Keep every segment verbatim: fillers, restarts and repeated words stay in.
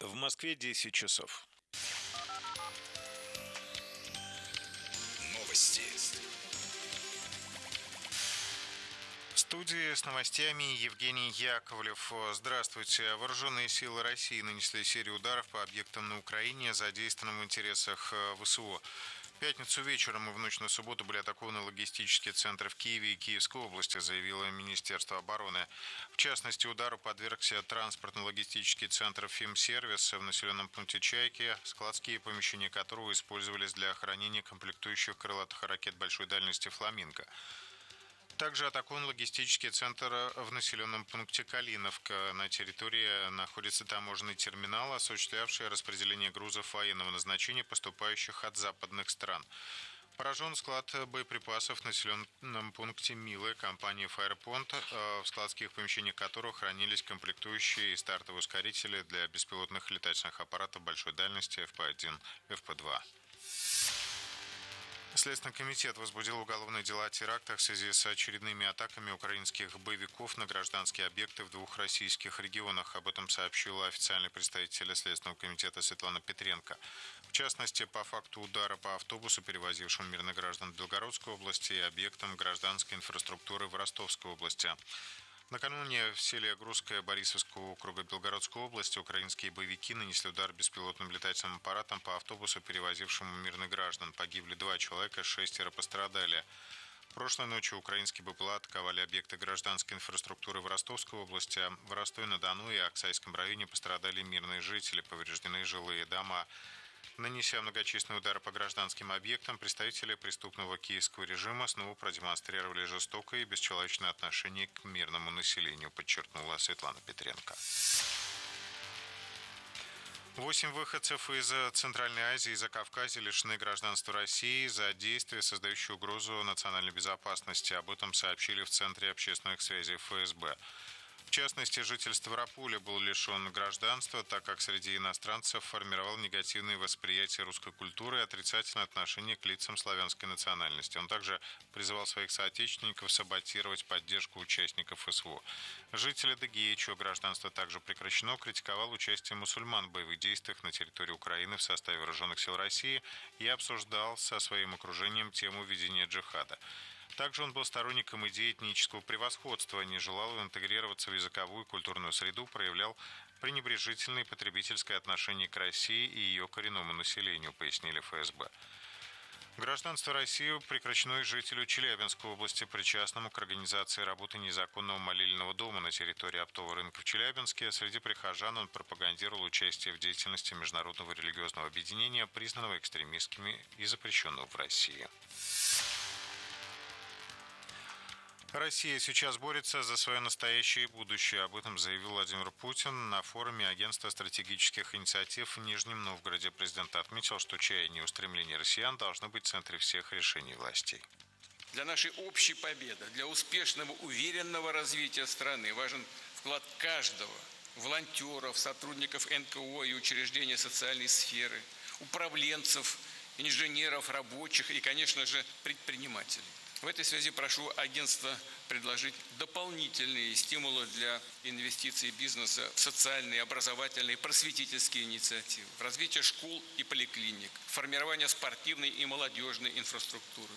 В Москве десять часов. Новости. В студии с новостями Евгений Яковлев. Здравствуйте. Вооруженные силы России нанесли серию ударов по объектам на Украине, задействованным в интересах ВСУ. В пятницу вечером и в ночь на субботу были атакованы логистические центры в Киеве и Киевской области, заявило Министерство обороны. В частности, удару подвергся транспортно-логистический центр «Фимсервис» в населенном пункте Чайки, складские помещения которого использовались для хранения комплектующих крылатых ракет большой дальности «Фламинго». Также атакован логистический центр в населенном пункте Калиновка. На территории находится таможенный терминал, осуществлявший распределение грузов военного назначения, поступающих от западных стран. Поражен склад боеприпасов в населенном пункте Милы компании «Фаерпонт», в складских помещениях которого хранились комплектующие и стартовые ускорители для беспилотных летательных аппаратов большой дальности эф пэ один, эф пэ два. Следственный комитет возбудил уголовные дела о терактах в связи с очередными атаками украинских боевиков на гражданские объекты в двух российских регионах. Об этом сообщила официальный представитель Следственного комитета Светлана Петренко. В частности, по факту удара по автобусу, перевозившему мирных граждан в Белгородской области, и объектам гражданской инфраструктуры в Ростовской области. Накануне в селе Грузское Борисовского округа Белгородской области украинские боевики нанесли удар беспилотным летательным аппаратом по автобусу, перевозившему мирных граждан. Погибли два человека, шестеро пострадали. Прошлой ночью украинские БПЛА атаковали объекты гражданской инфраструктуры в Ростовской области. В Ростове-на-Дону и Аксайском районе пострадали мирные жители, повреждены жилые дома. Нанеся многочисленные удары по гражданским объектам, представители преступного киевского режима снова продемонстрировали жестокое и бесчеловечное отношение к мирному населению, подчеркнула Светлана Петренко. Восемь выходцев из Центральной Азии и Закавказья лишены гражданства России за действия, создающие угрозу национальной безопасности. Об этом сообщили в Центре общественных связей эф эс бэ. В частности, житель Ставрополя был лишен гражданства, так как среди иностранцев формировал негативное восприятие русской культуры и отрицательное отношение к лицам славянской национальности. Он также призывал своих соотечественников саботировать поддержку участников эс вэ о. Житель Адыгеи, чье гражданство также прекращено, критиковал участие мусульман в боевых действиях на территории Украины в составе вооруженных сил России и обсуждал со своим окружением тему ведения джихада. Также он был сторонником идеи этнического превосходства, не желал интегрироваться в языковую и культурную среду, проявлял пренебрежительное потребительское отношение к России и ее коренному населению, пояснили эф эс бэ. Гражданство России прекращено и жителю Челябинской области, причастному к организации работы незаконного молельного дома на территории оптового рынка в Челябинске. Среди прихожан он пропагандировал участие в деятельности международного религиозного объединения, признанного экстремистскими и запрещенного в России. Россия сейчас борется за свое настоящее и будущее. Об этом заявил Владимир Путин на форуме Агентства стратегических инициатив в Нижнем Новгороде. Президент отметил, что чаяния и устремления россиян должны быть в центре всех решений властей. Для нашей общей победы, для успешного, уверенного развития страны важен вклад каждого – волонтеров, сотрудников эн ка о и учреждений социальной сферы, управленцев, инженеров, рабочих и, конечно же, предпринимателей. В этой связи прошу агентство предложить дополнительные стимулы для инвестиций бизнеса в социальные, образовательные, просветительские инициативы, в развитие школ и поликлиник, в формирование спортивной и молодежной инфраструктуры.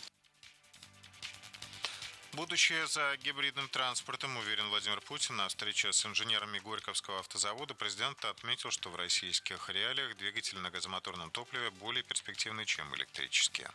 Будущее за гибридным транспортом, уверен Владимир Путин. На встрече с инженерами Горьковского автозавода президент отметил, что в российских реалиях двигатели на газомоторном топливе более перспективны, чем электрические.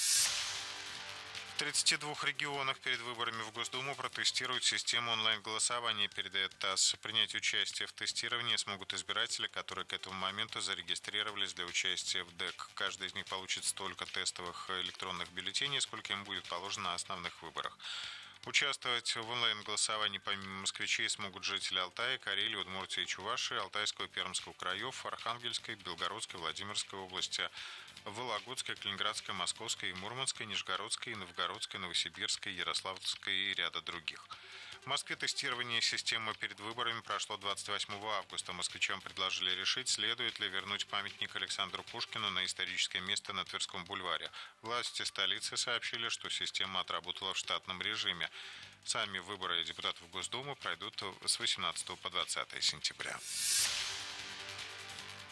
В тридцати двух регионах перед выборами в Госдуму протестируют систему онлайн-голосования, передает ТАСС. Принять участие в тестировании смогут избиратели, которые к этому моменту зарегистрировались для участия в ДЭК. Каждый из них получит столько тестовых электронных бюллетеней, сколько им будет положено на основных выборах. Участвовать в онлайн-голосовании помимо москвичей смогут жители Алтая, Карелии, Удмуртии и Чувашии, Алтайского и Пермского краев, Архангельской, Белгородской, Владимирской области, Вологодской, Калининградской, Московской, Мурманской, Нижегородской, Новгородской, Новосибирской, Ярославской и ряда других. В Москве тестирование системы перед выборами прошло двадцать восьмого августа. Москвичам предложили решить, следует ли вернуть памятник Александру Пушкину на историческое место на Тверском бульваре. Власти столицы сообщили, что система отработала в штатном режиме. Сами выборы депутатов Госдумы пройдут с восемнадцатого по двадцатое сентября.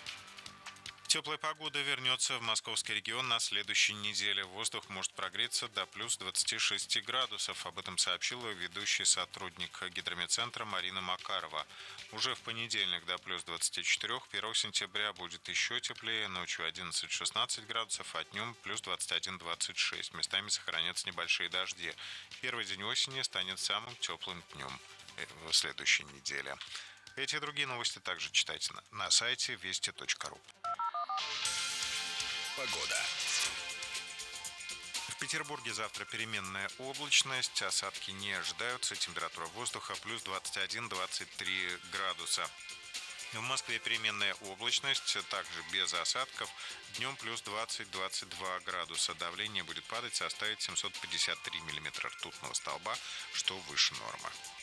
Теплая погода вернется в московский регион на следующей неделе. Воздух может прогреться до плюс двадцати шести градусов. Об этом сообщила ведущий сотрудник гидрометцентра Марина Макарова. Уже в понедельник до плюс двадцати четырёх, первого сентября будет еще теплее. Ночью одиннадцать-шестнадцать градусов, а днем плюс двадцать один — двадцать шесть. Местами сохранятся небольшие дожди. Первый день осени станет самым теплым днем в следующей неделе. Эти и другие новости также читайте на, на сайте вести точка ру. Погода. В Петербурге завтра переменная облачность, осадки не ожидаются, температура воздуха плюс двадцать один — двадцать три градуса. В Москве переменная облачность, также без осадков, днем плюс двадцать — двадцать два градуса. Давление будет падать, составить семьсот пятьдесят три миллиметра ртутного столба, что выше нормы.